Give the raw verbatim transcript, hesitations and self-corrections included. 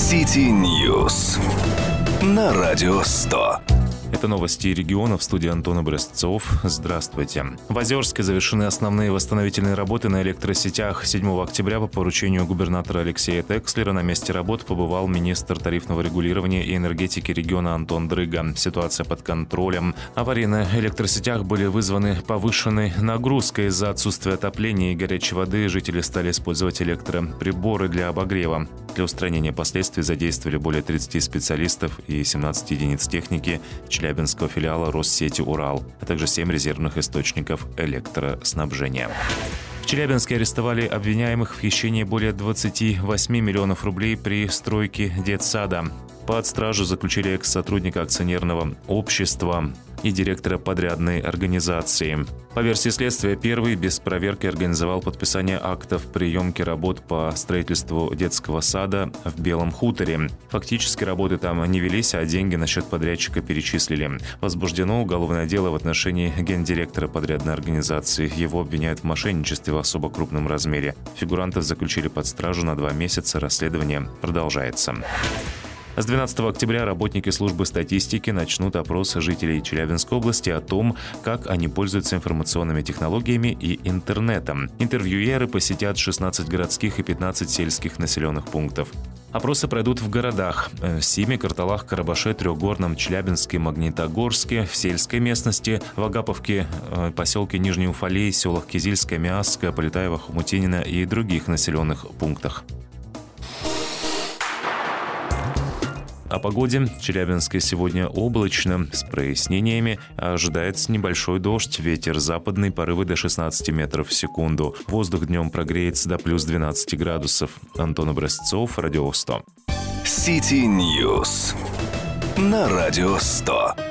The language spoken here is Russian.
City News на Радио сто. Это новости региона, в студии Антон Образцов. Здравствуйте. В Озерске завершены основные восстановительные работы на электросетях. седьмого октября по поручению губернатора Алексея Текслера на месте работ побывал министр тарифного регулирования и энергетики региона Антон Дрыга. Ситуация под контролем. Аварии на электросетях были вызваны повышенной нагрузкой. Из-за отсутствия отопления и горячей воды жители стали использовать электроприборы для обогрева. Для устранения последствий задействовали более тридцати специалистов и семнадцати единиц техники Челябинского филиала Россети «Урал», а также семь резервных источников электроснабжения. В Челябинске арестовали обвиняемых в хищении более двадцати восьми миллионов рублей при стройке детсада. Под стражу заключили экс-сотрудника акционерного общества и директора подрядной организации. По версии следствия, первый без проверки организовал подписание актов приемки работ по строительству детского сада в Белом хуторе. Фактически работы там не велись, а деньги на счет подрядчика перечислили. Возбуждено уголовное дело в отношении гендиректора подрядной организации. Его обвиняют в мошенничестве в особо крупном размере. Фигурантов заключили под стражу на два месяца. Расследование продолжается. С двенадцатого октября работники службы статистики начнут опрос жителей Челябинской области о том, как они пользуются информационными технологиями и интернетом. Интервьюеры посетят шестнадцать городских и пятнадцать сельских населенных пунктов. Опросы пройдут в городах – Симе, Карталах, Карабаше, Трехгорном, Челябинске, Магнитогорске, в сельской местности, в Агаповке, поселке Нижний Уфалей, селах Кизильское, Миасское, Полетаево, Хомутинино и других населенных пунктах. О погоде. В Челябинске сегодня облачно, с прояснениями. Ожидается небольшой дождь, ветер западный, порывы до шестнадцати метров в секунду. Воздух днем прогреется до плюс двенадцати градусов. Антон Образцов, Радио сто. City News на Радио сто.